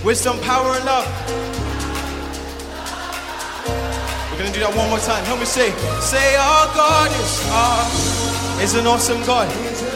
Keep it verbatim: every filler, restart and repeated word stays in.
Wisdom, power, and love. We're gonna do that one more time. Help me say, say our God is, our, is an awesome God.